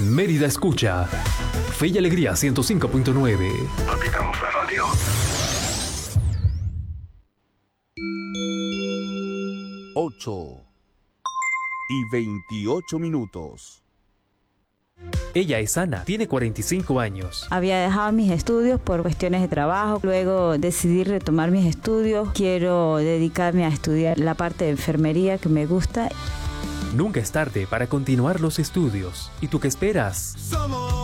Mérida escucha. Fe y Alegría 105.9. Palpitamos la radio. Ocho y 28 minutos. Ella es Ana, tiene 45 años. Había dejado mis estudios por cuestiones de trabajo, luego decidí retomar mis estudios. Quiero dedicarme a estudiar la parte de enfermería que me gusta. Nunca es tarde para continuar los estudios. ¿Y tú qué esperas?